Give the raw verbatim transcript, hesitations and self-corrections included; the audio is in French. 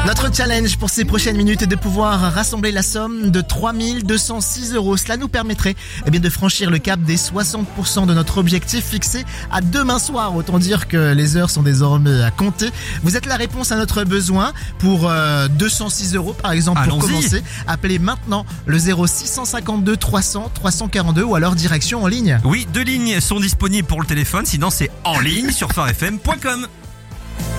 Notre challenge pour ces prochaines minutes est de pouvoir rassembler la somme de trois mille deux cent six euros. Cela nous permettrait eh bien, de franchir le cap des soixante pour cent de notre objectif fixé à demain soir. Autant dire que les heures sont désormais à compter. Vous êtes la réponse à notre besoin pour euh, deux cent six euros par exemple. Pour Allons-y. commencer, appelez maintenant le zéro six cent cinquante-deux trois cents trois cent quarante-deux ou alors direction en ligne. Oui, deux lignes sont disponibles pour le téléphone, sinon c'est en ligne sur phare f m point com.